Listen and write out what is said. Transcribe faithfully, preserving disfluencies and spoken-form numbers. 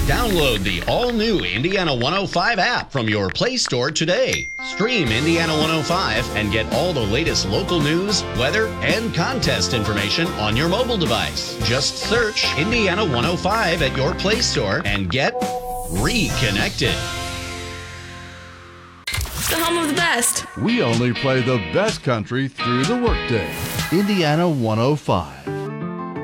Download the all-new Indiana one oh five app from your Play Store today. Stream Indiana one oh five and get all the latest local news, weather, and contest information on your mobile device. Just search Indiana one oh five at your Play Store and get reconnected. The home of the best. We only play the best country through the workday. Indiana one oh five.